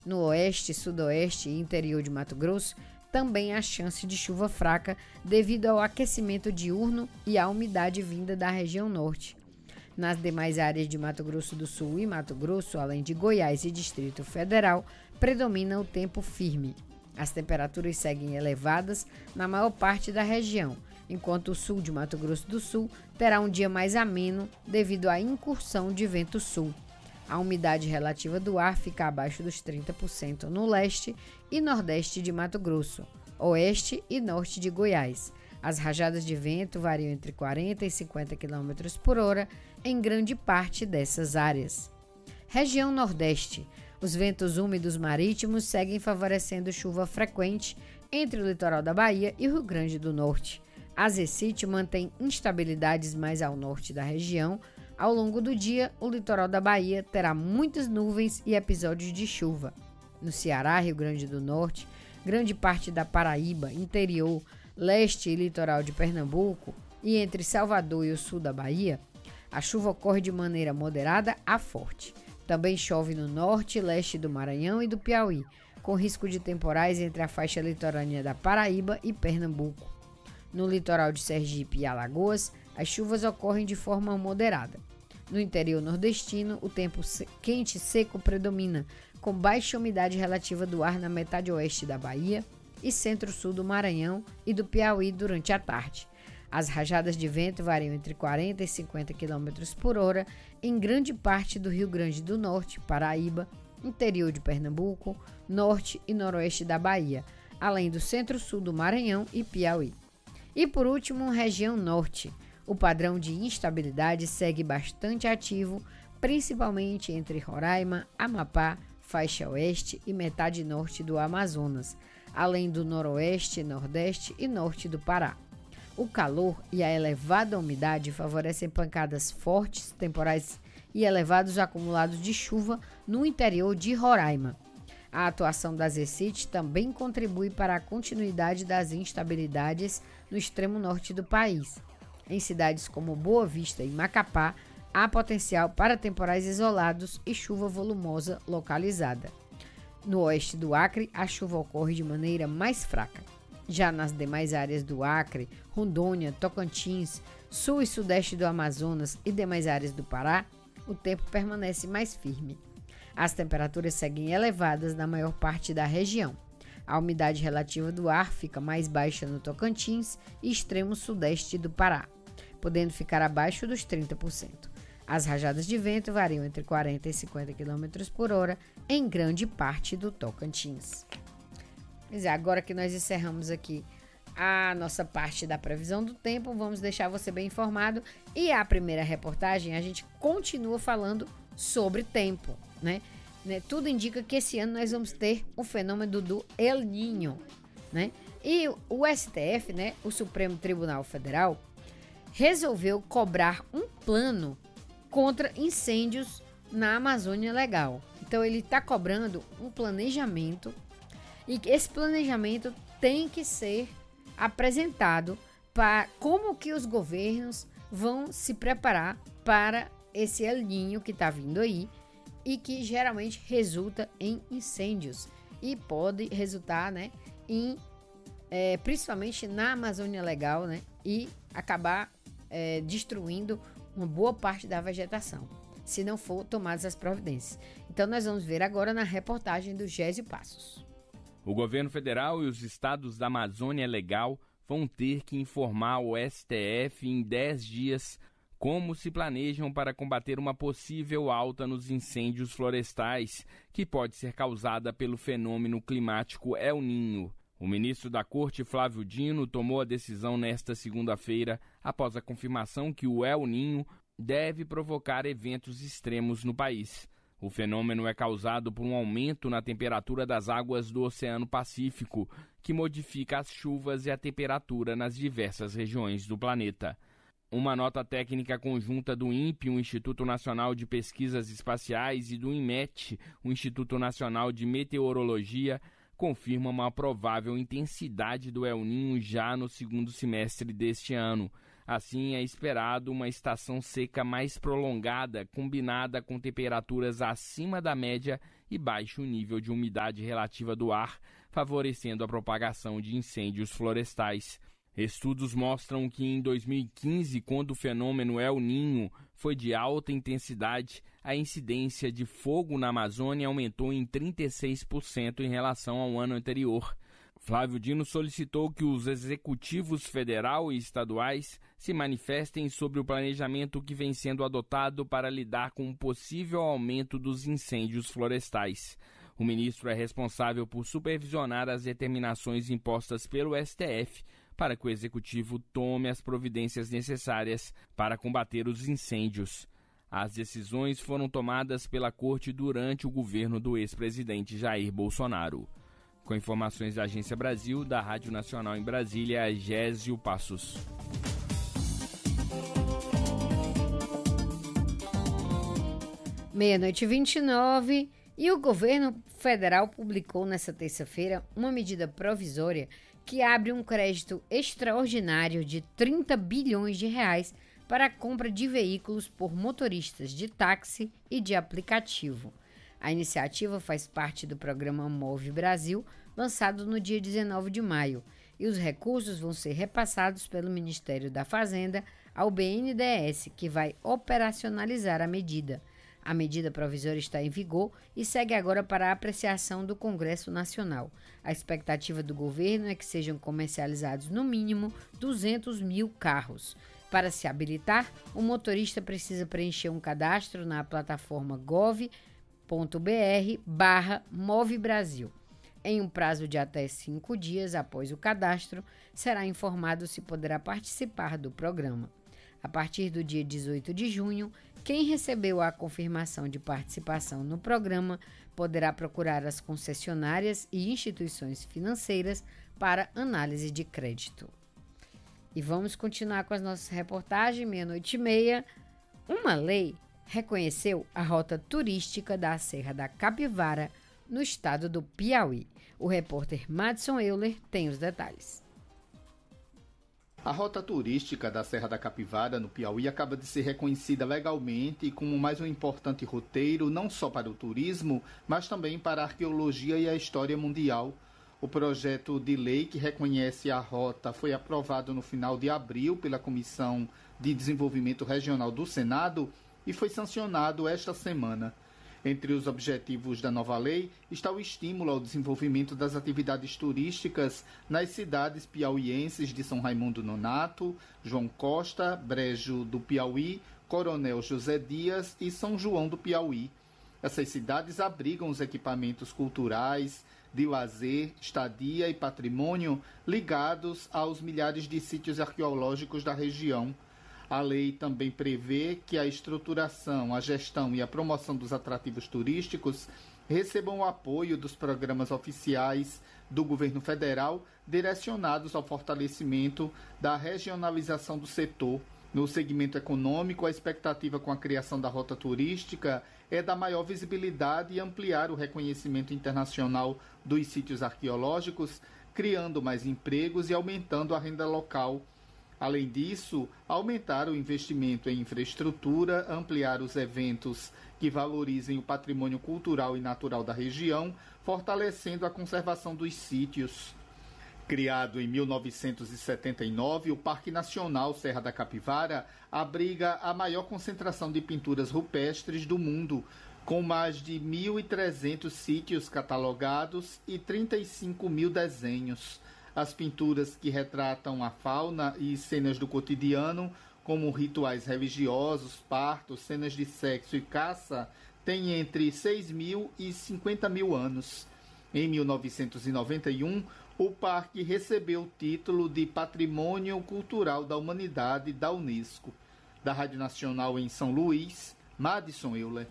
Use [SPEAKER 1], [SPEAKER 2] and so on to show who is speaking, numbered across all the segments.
[SPEAKER 1] No oeste, sudoeste e interior de Mato Grosso, também há chance de chuva fraca devido ao aquecimento diurno e à umidade vinda da região norte. Nas demais áreas de Mato Grosso do Sul e Mato Grosso, além de Goiás e Distrito Federal, predomina o tempo firme. As temperaturas seguem elevadas na maior parte da região, enquanto o sul de Mato Grosso do Sul terá um dia mais ameno devido à incursão de vento sul. A umidade relativa do ar fica abaixo dos 30% no leste e nordeste de Mato Grosso, oeste e norte de Goiás. As rajadas de vento variam entre 40 e 50 km por hora em grande parte dessas áreas. Região Nordeste. Os ventos úmidos marítimos seguem favorecendo chuva frequente entre o litoral da Bahia e o Rio Grande do Norte. A Zecite mantém instabilidades mais ao norte da região. Ao longo do dia, o litoral da Bahia terá muitas nuvens e episódios de chuva. No Ceará, Rio Grande do Norte, grande parte da Paraíba, interior, leste e litoral de Pernambuco e entre Salvador e o sul da Bahia, a chuva ocorre de maneira moderada a forte. Também chove no norte e leste do Maranhão e do Piauí, com risco de temporais entre a faixa litorânea da Paraíba e Pernambuco. No litoral de Sergipe e Alagoas, as chuvas ocorrem de forma moderada. No interior nordestino, o tempo quente e seco predomina, com baixa umidade relativa do ar na metade oeste da Bahia e centro-sul do Maranhão e do Piauí durante a tarde. As rajadas de vento variam entre 40 e 50 km por hora em grande parte do Rio Grande do Norte, Paraíba, interior de Pernambuco, norte e noroeste da Bahia, além do centro-sul do Maranhão e Piauí. E por último, região norte. O padrão de instabilidade segue bastante ativo, principalmente entre Roraima, Amapá, faixa oeste e metade norte do Amazonas, além do noroeste, nordeste e norte do Pará. O calor e a elevada umidade favorecem pancadas fortes, temporais e elevados acumulados de chuva no interior de Roraima. A atuação da Zecite também contribui para a continuidade das instabilidades no extremo norte do país. Em cidades como Boa Vista e Macapá, há potencial para temporais isolados e chuva volumosa localizada. No oeste do Acre, a chuva ocorre de maneira mais fraca. Já nas demais áreas do Acre, Rondônia, Tocantins, sul e sudeste do Amazonas e demais áreas do Pará, o tempo permanece mais firme. As temperaturas seguem elevadas na maior parte da região. A umidade relativa do ar fica mais baixa no Tocantins e extremo sudeste do Pará, podendo ficar abaixo dos 30%. As rajadas de vento variam entre 40 e 50 km por hora em grande parte do Tocantins. Mas agora que nós encerramos aqui a nossa parte da previsão do tempo, vamos deixar você bem informado. E a primeira reportagem, a gente continua falando sobre tempo, né? Tudo indica que esse ano nós vamos ter o fenômeno do El Niño, né? E o STF, né, o Supremo Tribunal Federal, resolveu cobrar um plano contra incêndios na Amazônia Legal. Então ele está cobrando um planejamento e esse planejamento tem que ser apresentado para como que os governos vão se preparar para esse El Niño que está vindo aí e que geralmente resulta em incêndios e pode resultar, né, em principalmente na Amazônia Legal, né, e acabar destruindo uma boa parte da vegetação, se não for tomadas as providências. Então nós vamos ver agora na reportagem do Gésio Passos.
[SPEAKER 2] O governo federal e os estados da Amazônia Legal vão ter que informar ao STF em 10 dias como se planejam para combater uma possível alta nos incêndios florestais, que pode ser causada pelo fenômeno climático El Niño. O ministro da Corte, Flávio Dino, tomou a decisão nesta segunda-feira, após a confirmação que o El Niño deve provocar eventos extremos no país. O fenômeno é causado por um aumento na temperatura das águas do Oceano Pacífico, que modifica as chuvas e a temperatura nas diversas regiões do planeta. Uma nota técnica conjunta do INPE, o Instituto Nacional de Pesquisas Espaciais, e do INMET, o Instituto Nacional de Meteorologia, confirma uma provável intensidade do El Niño já no segundo semestre deste ano. Assim, é esperado uma estação seca mais prolongada, combinada com temperaturas acima da média e baixo nível de umidade relativa do ar, favorecendo a propagação de incêndios florestais. Estudos mostram que em 2015, quando o fenômeno El Niño foi de alta intensidade, a incidência de fogo na Amazônia aumentou em 36% em relação ao ano anterior. Flávio Dino solicitou que os executivos federal e estaduais se manifestem sobre o planejamento que vem sendo adotado para lidar com o possível aumento dos incêndios florestais. O ministro é responsável por supervisionar as determinações impostas pelo STF para que o executivo tome as providências necessárias para combater os incêndios. As decisões foram tomadas pela Corte durante o governo do ex-presidente Jair Bolsonaro. Com informações da Agência Brasil, da Rádio Nacional em Brasília, Gésio Passos.
[SPEAKER 1] Meia-noite 29, e o governo federal publicou nesta terça-feira uma medida provisória que abre um crédito extraordinário de 30 bilhões de reais para a compra de veículos por motoristas de táxi e de aplicativo. A iniciativa faz parte do programa Move Brasil, lançado no dia 19 de maio, e os recursos vão ser repassados pelo Ministério da Fazenda ao BNDES, que vai operacionalizar a medida. A medida provisória está em vigor e segue agora para a apreciação do Congresso Nacional. A expectativa do governo é que sejam comercializados no mínimo 200 mil carros. Para se habilitar, o motorista precisa preencher um cadastro na plataforma gov.br/Move Brasil. Em um prazo de até 5 dias após o cadastro, será informado se poderá participar do programa. A partir do dia 18 de junho, quem recebeu a confirmação de participação no programa poderá procurar as concessionárias e instituições financeiras para análise de crédito. E vamos continuar com as nossas reportagens, 00:30. Uma lei reconheceu a rota turística da Serra da Capivara, no estado do Piauí. O repórter Madison Euler tem os detalhes.
[SPEAKER 3] A rota turística da Serra da Capivara, no Piauí, acaba de ser reconhecida legalmente como mais um importante roteiro, não só para o turismo, mas também para a arqueologia e a história mundial. O projeto de lei que reconhece a rota foi aprovado no final de abril pela Comissão de Desenvolvimento Regional do Senado e foi sancionado esta semana. Entre os objetivos da nova lei está o estímulo ao desenvolvimento das atividades turísticas nas cidades piauienses de São Raimundo Nonato, João Costa, Brejo do Piauí, Coronel José Dias e São João do Piauí. Essas cidades abrigam os equipamentos culturais, de lazer, estadia e patrimônio ligados aos milhares de sítios arqueológicos da região. A lei também prevê que a estruturação, a gestão e a promoção dos atrativos turísticos recebam o apoio dos programas oficiais do governo federal direcionados ao fortalecimento da regionalização do setor. No segmento econômico, a expectativa com a criação da rota turística é da maior visibilidade e ampliar o reconhecimento internacional dos sítios arqueológicos, criando mais empregos e aumentando a renda local. Além disso, aumentar o investimento em infraestrutura, ampliar os eventos que valorizem o patrimônio cultural e natural da região, fortalecendo a conservação dos sítios. Criado em 1979, o Parque Nacional Serra da Capivara abriga a maior concentração de pinturas rupestres do mundo, com mais de 1.300 sítios catalogados e 35 mil desenhos. As pinturas que retratam a fauna e cenas do cotidiano, como rituais religiosos, partos, cenas de sexo e caça, têm entre 6.000 e 50 mil anos. Em 1991, o parque recebeu o título de Patrimônio Cultural da Humanidade da Unesco. Da Rádio Nacional em São Luís, Madison Euler.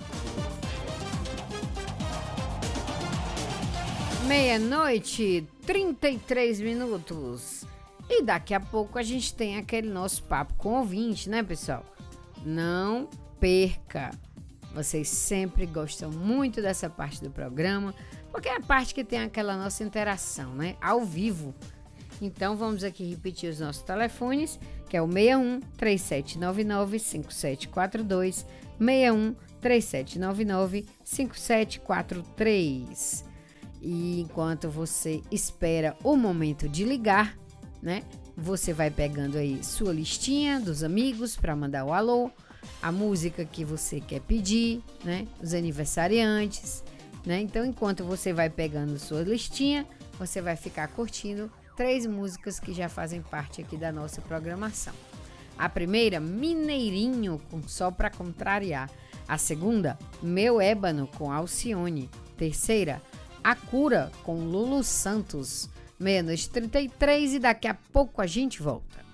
[SPEAKER 1] 00:33. E daqui a pouco a gente tem aquele nosso papo com ouvinte, né, pessoal? Não perca! Vocês sempre gostam muito dessa parte do programa, porque é a parte que tem aquela nossa interação, né? Ao vivo. Então vamos aqui repetir os nossos telefones, que é o 61 3799 5742, 61 3799-5743. E enquanto você espera o momento de ligar, né? Você vai pegando aí sua listinha dos amigos para mandar o alô, a música que você quer pedir, né? Os aniversariantes, né? Então, enquanto você vai pegando sua listinha, você vai ficar curtindo 3 músicas que já fazem parte aqui da nossa programação. A primeira, Mineirinho, com Só Pra Contrariar. A segunda, Meu Ébano, com Alcione. Terceira, A Cura, com Lulu Santos. 00:33 e daqui a pouco a gente volta.